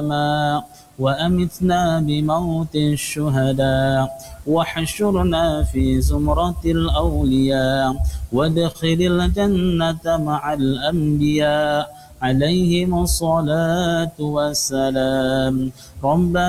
وأمتنا بموت الشهداء واحشرنا في زمرة الأولياء وادخل الجنة مع الأنبياء عليهم الصلاة والسلام. ربنا